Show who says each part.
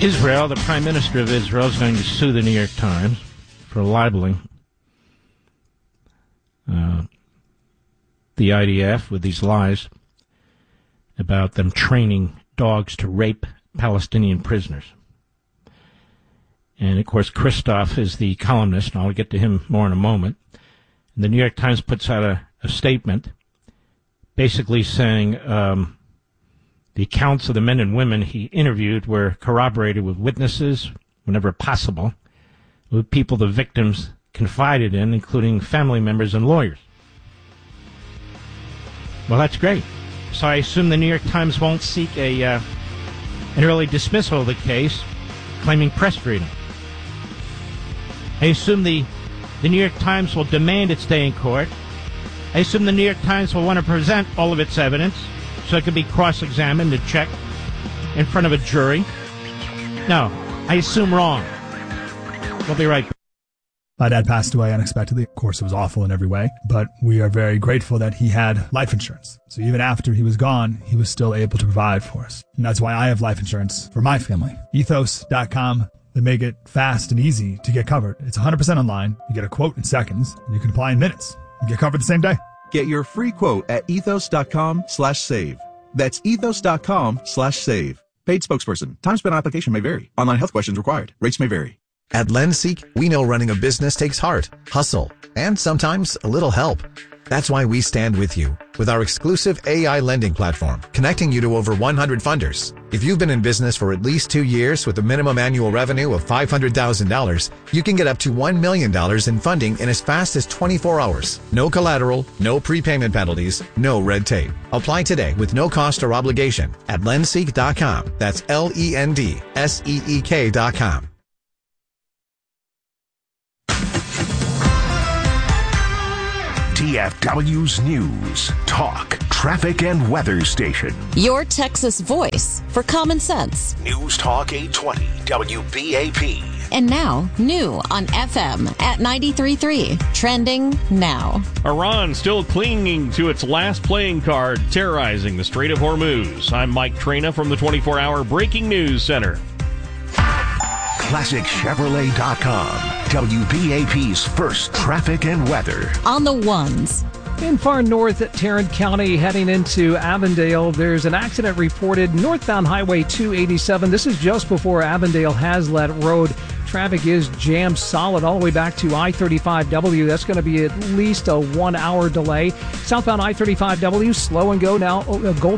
Speaker 1: Israel, the Prime Minister of Israel, is going to sue the New York Times for libeling the IDF with these lies about them training dogs to rape Palestinian prisoners. And, of course, Christoph is the columnist, and I'll get to him more in a moment. And the New York Times puts out a statement basically saying the accounts of the men and women he interviewed were corroborated with witnesses whenever possible, with people the victims confided in, including family members and lawyers. Well, that's great. So I assume the New York Times won't seek an early dismissal of the case, claiming press freedom. I assume the New York Times will demand its day in court. I assume the New York Times will want to present all of its evidence so it can be cross-examined and checked in front of a jury. No, I assume wrong. We'll be right back.
Speaker 2: My dad passed away unexpectedly. Of course, it was awful in every way, but we are very grateful that he had life insurance. So even after he was gone, he was still able to provide for us. And that's why I have life insurance for my family. Ethos.com. They make it fast and easy to get covered. It's 100% online. You get a quote in seconds, and you can apply in minutes. You get covered the same day.
Speaker 3: Get your free quote at ethos.com/save. That's ethos.com/save. Paid spokesperson. Time spent on application may vary. Online health questions required. Rates may vary.
Speaker 4: At LendSeek, we know running a business takes heart, hustle, and sometimes a little help. That's why we stand with you with our exclusive AI lending platform, connecting you to over 100 funders. If you've been in business for at least 2 years with a minimum annual revenue of $500,000, you can get up to $1 million in funding in as fast as 24 hours. No collateral, no prepayment penalties, no red tape. Apply today with no cost or obligation at lendseek.com. That's LENDSEEK.com.
Speaker 5: TFW's News, Talk, Traffic, and Weather Station.
Speaker 6: Your Texas voice for common sense.
Speaker 5: News Talk 820 WBAP.
Speaker 6: And now, new on FM at 93.3. Trending now.
Speaker 7: Iran still clinging to its last playing card, terrorizing the Strait of Hormuz. I'm Mike Trina from the 24-hour Breaking News Center.
Speaker 5: ClassicChevrolet.com. WBAP's first traffic and weather.
Speaker 6: On the ones.
Speaker 8: In far north at Tarrant County, heading into Avondale, there's an accident reported northbound Highway 287. This is just before Avondale Hazlet Road. Traffic is jammed solid all the way back to I-35W. That's going to be at least a 1 hour delay. Southbound I-35W, slow and go now. Gold